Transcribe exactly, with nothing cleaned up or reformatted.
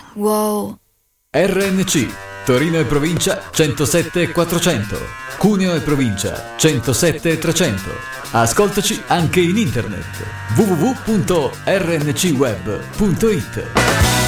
Wow. R N C, Torino e provincia centosette e quattrocento, Cuneo e provincia centosette e trecento. Ascoltaci anche in internet w w w punto r n c web punto i t.